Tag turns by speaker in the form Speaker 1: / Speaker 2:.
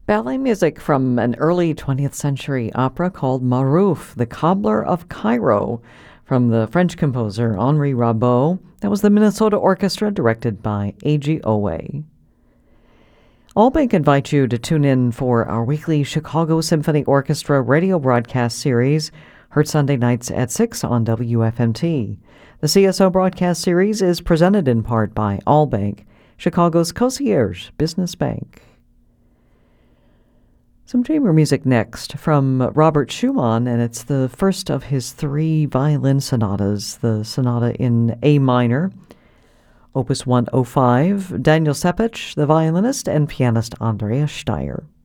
Speaker 1: Ballet music from an early 20th century opera called Marouf, The Cobbler of Cairo, from the French composer Henri Rabaud. That was the Minnesota Orchestra, directed by A.G. Owe. Allbank invites you to tune in for our weekly Chicago Symphony Orchestra radio broadcast series, heard Sunday nights at 6 on WFMT. The CSO broadcast series is presented in part by Allbank, Chicago's concierge business bank. Some chamber music next from Robert Schumann, and it's the first of his 3 violin sonatas, the sonata in A minor, Opus 105, Daniel Sepich, the violinist, and pianist Andreas Steyr.